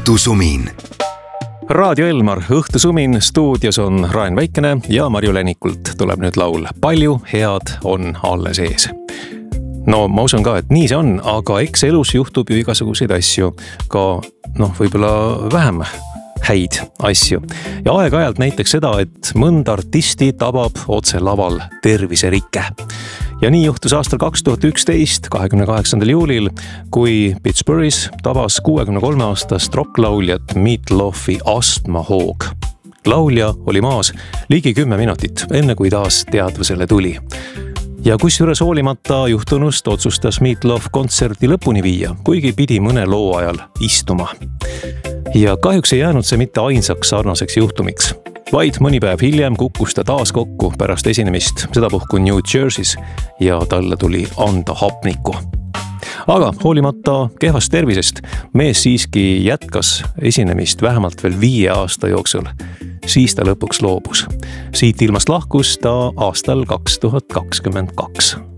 Õhtusumin. Raadio Elmar, Õhtusumin, stuudios on Raen Väikene ja Marju Lenikult tuleb nüüd laul Palju head on alles ees. No ma usun ka, et nii see on, aga eks elus juhtub ju igasuguseid asju, ka võib-olla vähem häid asju. Ja aeg-ajalt näiteks seda, et mõnda artisti tabab otse laval terviserike. Ja nii juhtus aastal 2011, 28. juulil, kui Pittsburghis tabas 63-aastast rocklauljat Meatloafi astmahoog. Laulja oli maas ligi 10 minutit, enne kui taas teadvusele tuli. Ja kusjuures hoolimata juhtunust otsustas Meatloaf kontserti lõpuni viia, kuigi pidi mõne loo ajal istuma. Ja kahjuks ei jäänud see mitte ainsaks sarnaseks juhtumiks, vaid mõni päev hiljem kukkus ta taas kokku pärast esinemist sedapuhku New Jersey's ja talle tuli anda hapnikku. Aga hoolimata kehvast tervisest, mees siiski jätkas esinemist vähemalt veel 5 aasta jooksul. Siis ta lõpuks loobus. Siit ilmast lahkus ta aastal 2022.